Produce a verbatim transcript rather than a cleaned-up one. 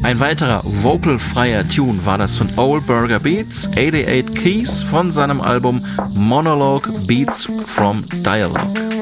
Ein weiterer vocalfreier Tune war das von Old Burger Beats, achtundachtzig Keys von seinem Album Monologue Beats from Dialogue.